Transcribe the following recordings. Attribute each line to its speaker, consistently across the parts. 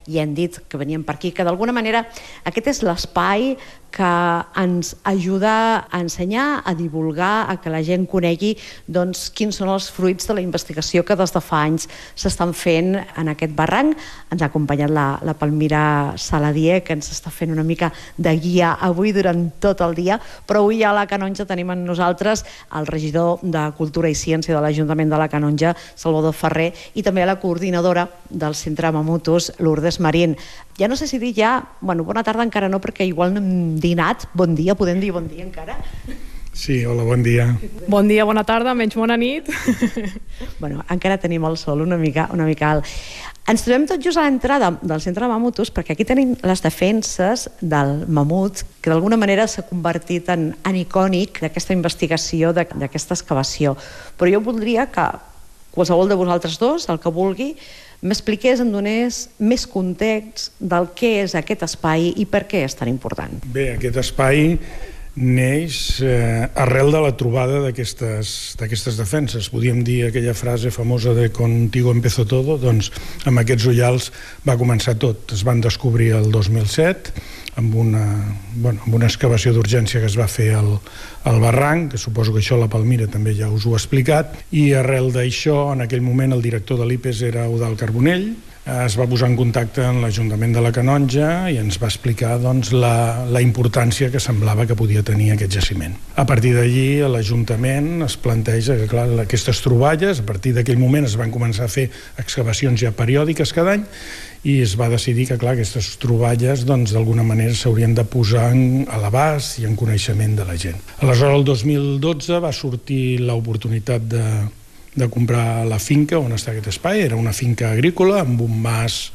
Speaker 1: i hem dit que veníem per aquí, que d'alguna manera aquest és l'espai que ens ajuda a ensenyar, a divulgar, a que la gent conegui quins són els fruits de la investigació que des de fa anys s'estan fent en aquest barranc. Ens ha acompanyat la Palmira Saladier, que ens està fent una mica de guia avui durant tot el dia, però avui a la Canonja tenim amb nosaltres el regidor de Cultura i Ciència de l'Ajuntament de la Canonja, Salvador Ferrer, i també la coordinadora del Centre Mamutus, Lourdes Marín. Ja no sé si dir bona tarda encara no, perquè igual no hem dinat. Bon dia, podem dir bon dia encara?
Speaker 2: Sí, hola, bon dia.
Speaker 3: Bon dia, bona tarda, menys bona nit.
Speaker 1: Encara tenim el sol una mica alt. Ens trobem tot just a l'entrada del Centre Mamutus, perquè aquí tenim les defenses del mamut, que d'alguna manera s'ha convertit en icònic d'aquesta investigació, d'aquesta excavació. Però jo voldria que qualsevol de vosaltres dos, el que vulgui, m'expliqués, em donés més context del què és aquest espai i per què és tan important.
Speaker 2: Bé, aquest espai neix arrel de la trobada d'aquestes defenses. Podríem dir aquella frase famosa de «Contigo empezó todo», doncs amb aquests ullals va començar tot. Es van descobrir el 2007 amb una excavació d'urgència que es va fer al barranc, que suposo que això la Palmira també ja us ho ha explicat, i arrel d'això, en aquell moment, el director de l'IPES era Eudald Carbonell. Es va posar en contacte amb l'Ajuntament de la Canonja i ens va explicar la importància que semblava que podia tenir aquest jaciment. A partir d'allí, l'Ajuntament es planteja que, clar, aquestes troballes, a partir d'aquell moment es van començar a fer excavacions ja periòdiques cada any, i es va decidir que, clar, aquestes troballes d'alguna manera s'haurien de posar a l'abast i en coneixement de la gent. Aleshores, el 2012 va sortir l'oportunitat de comprar la finca on està aquest espai. Era una finca agrícola amb un mas,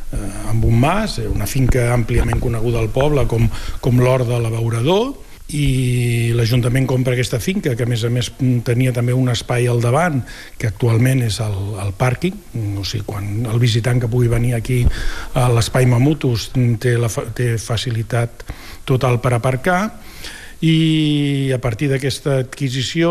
Speaker 2: una finca àmpliament coneguda al poble com l'Hort de l'Abeurador, i l'Ajuntament compra aquesta finca, que a més tenia també un espai al davant, que actualment és el pàrquing. O sigui, quan el visitant que pugui venir aquí a l'espai Mamutus té facilitat total per aparcar. I a partir d'aquesta adquisició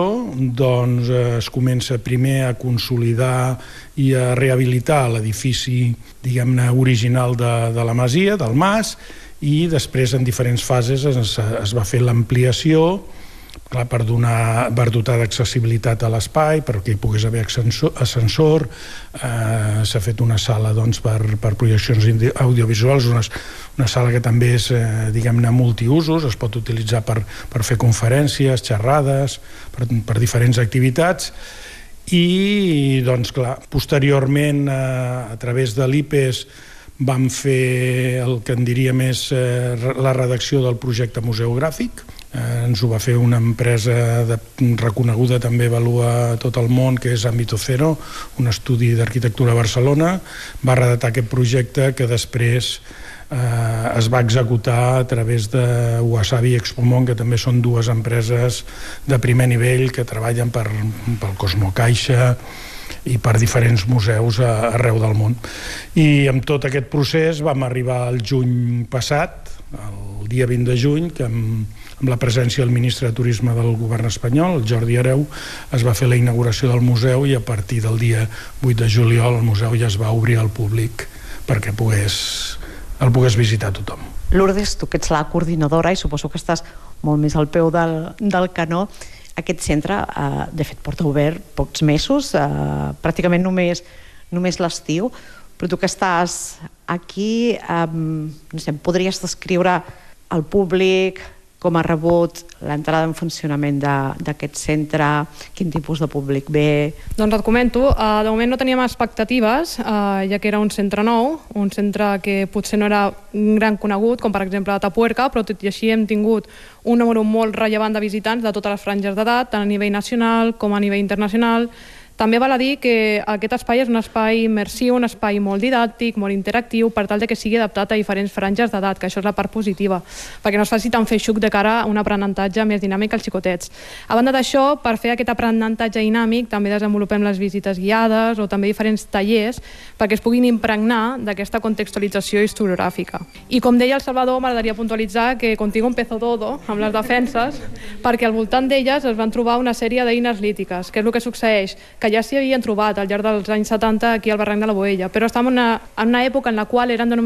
Speaker 2: es comença primer a consolidar i a rehabilitar l'edifici, diguem-ne, original de la masia, del mas, i després en diferents fases es va fer l'ampliació per dotar d'accessibilitat a l'espai, perquè hi pogués haver ascensor. S'ha fet una sala per projeccions audiovisuals, una sala que també és, diguem-ne, multiusos, es pot utilitzar per fer conferències, xerrades, per diferents activitats. I, clar, posteriorment, a través de l'IPES, vam fer el que en diríem és la redacció del projecte museogràfic. Ens ho va fer una empresa reconeguda, també avalua tot el món, que és Ámbito Cero, un estudi d'arquitectura a Barcelona. Va redactar aquest projecte que després es va executar a través de Wasabi i Expomont, que també són dues empreses de primer nivell que treballen pel Cosmocaixa i per diferents museus arreu del món. I amb tot aquest procés vam arribar al juny passat, el dia 20 de juny, que amb la presència del ministre de Turisme del govern espanyol, el Jordi Hereu, es va fer la inauguració del museu, i a partir del dia 8 de juliol el museu ja es va obrir al públic perquè el pogués visitar tothom.
Speaker 1: Lourdes, tu que ets la coordinadora i suposo que estàs molt més al peu del canó, aquest centre, de fet, porta obert pocs mesos, pràcticament només l'estiu, però tu que estàs aquí, no sé, podries descriure al públic com ha rebut l'entrada en funcionament d'aquest centre, quin tipus de públic ve?
Speaker 3: Doncs et comento, de moment no teníem expectatives, ja que era un centre nou, un centre que potser no era un gran conegut, com per exemple Atapuerca, però tot i així hem tingut un número molt rellevant de visitants de totes les franges d'edat, tant a nivell nacional com a nivell internacional. També val a dir que aquest espai és un espai immersiu, un espai molt didàctic, molt interactiu, per tal que sigui adaptat a diferents franges d'edat, que això és la part positiva, perquè no es faci tan feixuc de cara a un aprenentatge més dinàmic als xicotets. A banda d'això, per fer aquest aprenentatge dinàmic, també desenvolupem les visites guiades o també diferents tallers perquè es puguin impregnar d'aquesta contextualització historiogràfica. I com deia el Salvador, m'agradaria puntualitzar que Contigo empezó todo, amb les defenses, perquè al voltant d'elles es van trobar una sèrie d'eines lítiques, que és el que succeeix, que que ja s'hi havien trobat al llarg dels anys 70 aquí al barranc de la Boella, però estàvem en una època en la qual eren